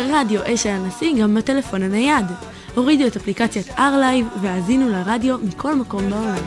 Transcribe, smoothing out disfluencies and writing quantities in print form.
רדיו אש הנשיא גם בטלפון הנייד. הורידו את אפליקציית R-Live והאזינו לרדיו מכל מקום בעולם.